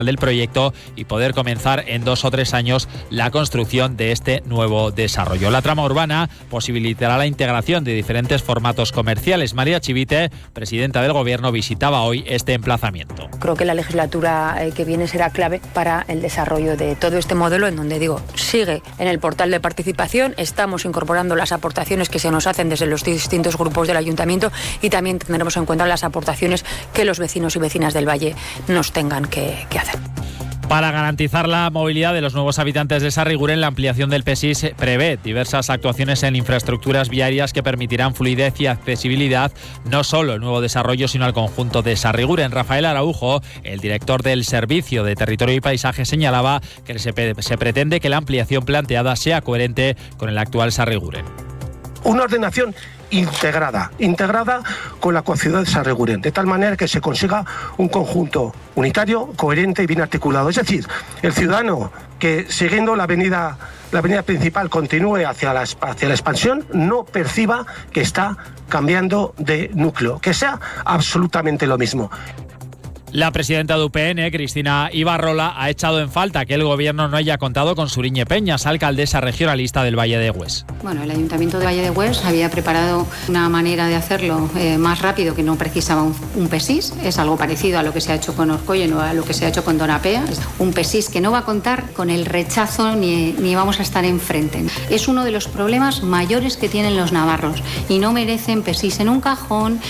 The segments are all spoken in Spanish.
del proyecto y poder comenzar en 2 o 3 años la construcción de este nuevo desarrollo. La trama urbana posibilitará la integración de diferentes formatos comerciales. María Chivite, presidenta del Gobierno, visitaba hoy este emplazamiento. Creo que la legislatura que viene será clave para el desarrollo de todo este modelo, en donde sigue en el portal de participación, estamos incorporando las aportaciones que se nos hacen desde los distintos grupos del Ayuntamiento y también tendremos en cuenta las aportaciones que los vecinos y vecinas del Valle nos tengan que hacer. Para garantizar la movilidad de los nuevos habitantes de Sarriguren, la ampliación del PESIS prevé diversas actuaciones en infraestructuras viarias que permitirán fluidez y accesibilidad no solo al nuevo desarrollo, sino al conjunto de Sarriguren. Rafael Araujo, el director del Servicio de Territorio y Paisaje, señalaba que se pretende que la ampliación planteada sea coherente con el actual Sarriguren. Una ordenación integrada con la ciudad de Sarriguren, de tal manera que se consiga un conjunto unitario, coherente y bien articulado. Es decir, el ciudadano que siguiendo la avenida principal continúe hacia la expansión, no perciba que está cambiando de núcleo, que sea absolutamente lo mismo. La presidenta de UPN, Cristina Ibarrola, ha echado en falta que el Gobierno no haya contado con Suriñe Peñas, alcaldesa regionalista del Valle de Hues. Bueno, el Ayuntamiento de Valle de Hues había preparado una manera de hacerlo más rápido, que no precisaba un PESIS. Es algo parecido a lo que se ha hecho con Orcoyen o a lo que se ha hecho con Donapea. Es un PESIS que no va a contar con el rechazo ni vamos a estar enfrente. Es uno de los problemas mayores que tienen los navarros y no merecen PESIS en un cajón.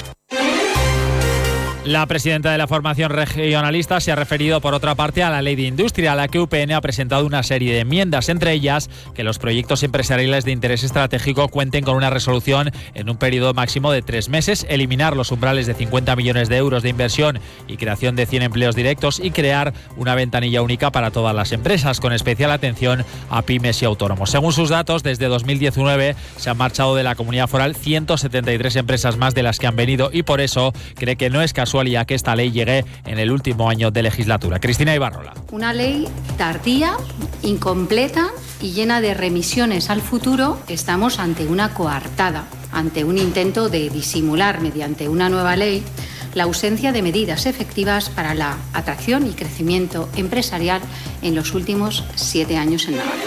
La presidenta de la formación regionalista se ha referido, por otra parte, a la Ley de Industria, a la que UPN ha presentado una serie de enmiendas, entre ellas que los proyectos empresariales de interés estratégico cuenten con una resolución en un periodo máximo de 3 meses, eliminar los umbrales de 50 millones de euros de inversión y creación de 100 empleos directos y crear una ventanilla única para todas las empresas, con especial atención a pymes y autónomos. Según sus datos, desde 2019 se han marchado de la comunidad foral 173 empresas más de las que han venido y por eso cree que no es casualidad que esta ley llegue en el último año de legislatura. Cristina Ibarrola. Una ley tardía, incompleta y llena de remisiones al futuro. Estamos ante una coartada, ante un intento de disimular mediante una nueva ley la ausencia de medidas efectivas para la atracción y crecimiento empresarial en los últimos 7 años en Navarra.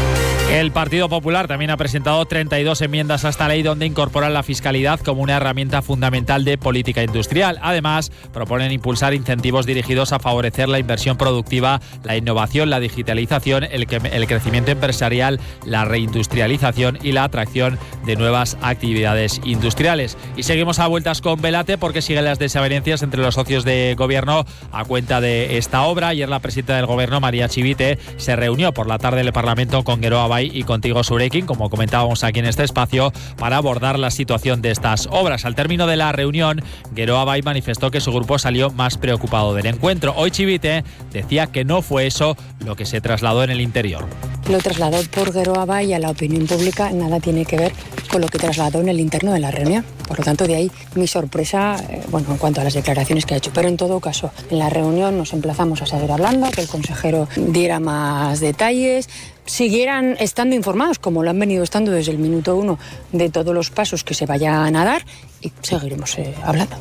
El Partido Popular también ha presentado 32 enmiendas a esta ley donde incorporan la fiscalidad como una herramienta fundamental de política industrial. Además, proponen impulsar incentivos dirigidos a favorecer la inversión productiva, la innovación, la digitalización, el crecimiento empresarial, la reindustrialización y la atracción de nuevas actividades industriales. Y seguimos a vueltas con Velate porque siguen las desavenencias entre los socios de gobierno a cuenta de esta obra. Ayer la presidenta del Gobierno, María Chivite, se reunió por la tarde en el Parlamento con Geroa Bay y Contigo Surekin, como comentábamos aquí en este espacio, para abordar la situación de estas obras. Al término de la reunión, Geroa Bay manifestó que su grupo salió más preocupado del encuentro. Hoy Chivite decía que no fue eso lo que se trasladó en el interior. Lo trasladó por Geroa Bay a la opinión pública nada tiene que ver con lo que trasladó en el interno de la reunión. Por lo tanto, de ahí mi sorpresa, en cuanto a las declaraciones que ha hecho. Pero en todo caso, en la reunión nos emplazamos a seguir hablando, que el consejero diera más detalles, siguieran estando informados, como lo han venido estando desde el minuto 1, de todos los pasos que se vayan a dar y seguiremos hablando.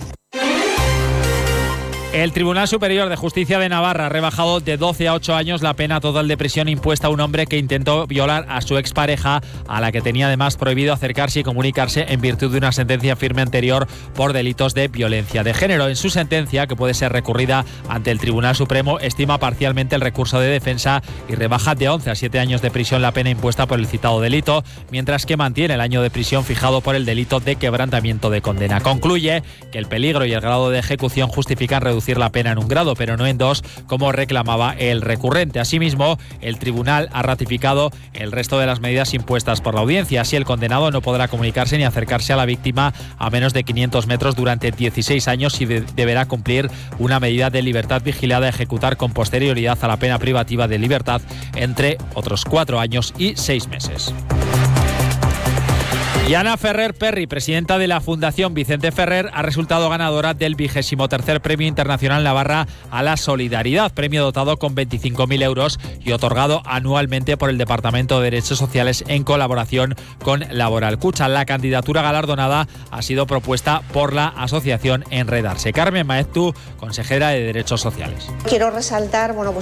El Tribunal Superior de Justicia de Navarra ha rebajado de 12 a 8 años la pena total de prisión impuesta a un hombre que intentó violar a su expareja, a la que tenía además prohibido acercarse y comunicarse en virtud de una sentencia firme anterior por delitos de violencia de género. En su sentencia, que puede ser recurrida ante el Tribunal Supremo, estima parcialmente el recurso de defensa y rebaja de 11 a 7 años de prisión la pena impuesta por el citado delito, mientras que mantiene el año de prisión fijado por el delito de quebrantamiento de condena. Concluye que el peligro y el grado de ejecución justifican reducir la pena en 1 grado, pero no en 2, como reclamaba el recurrente. Asimismo, el tribunal ha ratificado el resto de las medidas impuestas por la audiencia. Así, el condenado no podrá comunicarse ni acercarse a la víctima a menos de 500 metros durante 16 años y deberá cumplir una medida de libertad vigilada a ejecutar con posterioridad a la pena privativa de libertad entre otros 4 años y 6 meses. Y Ana Ferrer Perry, presidenta de la Fundación Vicente Ferrer, ha resultado ganadora del 23º Premio Internacional Navarra a la Solidaridad, premio dotado con 25.000 euros y otorgado anualmente por el Departamento de Derechos Sociales en colaboración con Laboral Cucha. La candidatura galardonada ha sido propuesta por la asociación Enredarse. Carmen Maeztu, consejera de Derechos Sociales. Quiero resaltar,